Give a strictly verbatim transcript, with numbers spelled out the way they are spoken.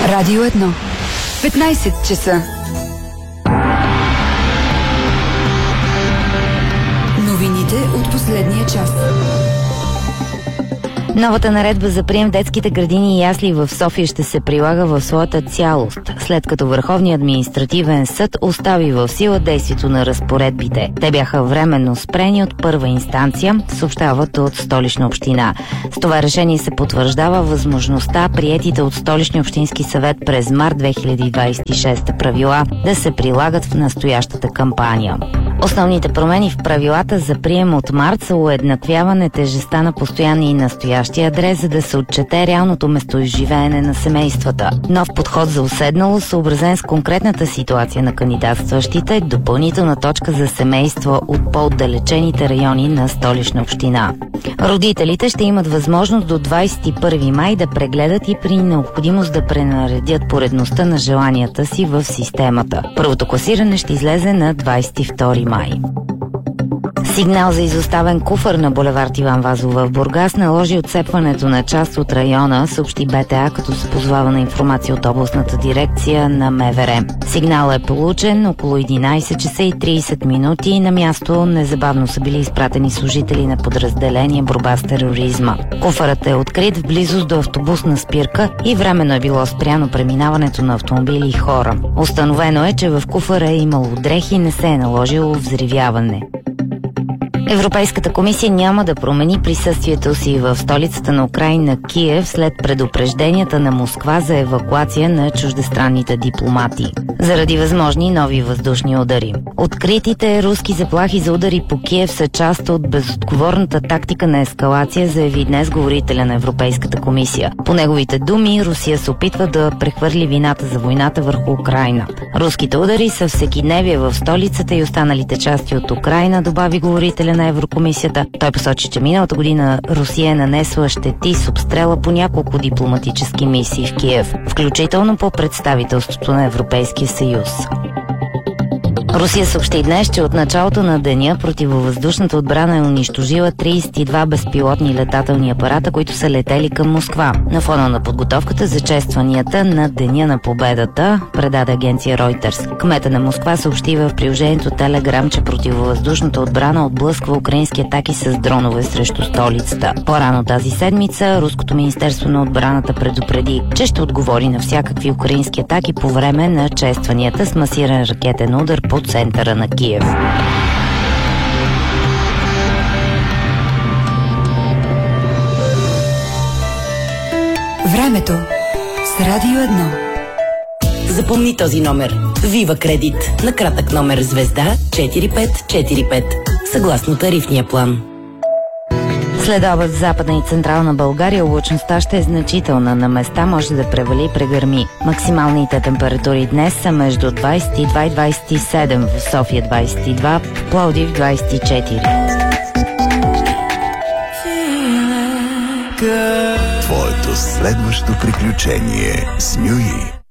Радио едно. петнайсет часа. Новините от последния час. Новата наредба за прием в детските градини и ясли в София ще се прилага в своята цялост, след като Върховният административен съд остави в сила действието на разпоредбите. Те бяха временно спрени от първа инстанция, съобщават от Столична община. С това решение се потвърждава възможността приетите от Столичния общински съвет през март две хиляди двайсет и шеста правила да се прилагат в настоящата кампания. Основните промени в правилата за прием от март са уеднаквяване тежестта на постоянния и настоящия адрес, за да се отчете реалното местоизживеене на семействата. Нов подход за уседналост, съобразен с конкретната ситуация на кандидатстващите, допълнителна точка за семейства от по-отдалечените райони на Столична община. Родителите ще имат възможност до двайсет и първи май да прегледат и при необходимост да пренаредят поредността на желанията си в системата. Първото класиране ще излезе на двайсет и втори май. Сигнал за изоставен куфар на булевард Иван Вазов в Бургас наложи отцепването на част от района, съобщи БТА, като се позовава на информация от областната дирекция на МВР. Сигналът е получен около единайсет часа и трийсет минути. На място незабавно са били изпратени служители на подразделение борба с тероризма. Куфарът е открит в близост до автобусна спирка и временно е било спряно преминаването на автомобили и хора. Установено е, че в куфара е имало дрехи и не се е наложило взривяване. Европейската комисия няма да промени присъствието си в столицата на Украйна Киев след предупрежденията на Москва за евакуация на чуждестранните дипломати заради възможни нови въздушни удари. Откритите руски заплахи за удари по Киев са част от безотговорната тактика на ескалация, заяви днес говорителя на Европейската комисия. По неговите думи, Русия се опитва да прехвърли вината за войната върху Украйна. Руските удари са всекидневие в столицата и останалите части от Украйна, добави говорителя на Еврокомисията. Той посочи, че миналата година Русия е нанесла щети с обстрела по няколко дипломатически мисии в Киев, включително по представителството на Европейския съюз. Русия съобщи днес, че от началото на деня противовъздушната отбрана е унищожила трийсет и два безпилотни летателни апарата, които са летели към Москва. На фона на подготовката за честванията на Деня на победата, предаде агенция Reuters. Кмета на Москва съобщи в приложението Telegram, че противовъздушната отбрана отблъсква украински атаки с дронове срещу столицата. По-рано тази седмица Руското министерство на отбраната предупреди, че ще отговори на всякакви украински атаки по време на честванията с масиран ракетен удар по центъра на Киев. Времето с Радио едно. Запомни този номер. Вива Кредит. На кратък номер звезда четири пет четири пет. Съгласно тарифния план. След обед в Западна и Централна България облачността ще е значителна. На места може да превали и прегърми. Максималните температури днес са между двайсет и два и двайсет и седем, в София двайсет и два, в Пловдив двайсет и четири. Твоето следващо приключение с Нюи.